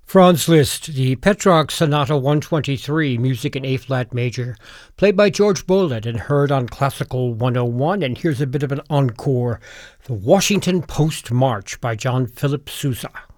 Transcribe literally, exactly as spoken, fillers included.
Franz Liszt, the Petrarch Sonata one twenty-three, music in A-flat major, played by George Bolet and heard on Classical one oh one. And here's a bit of an encore, the Washington Post March by John Philip Sousa.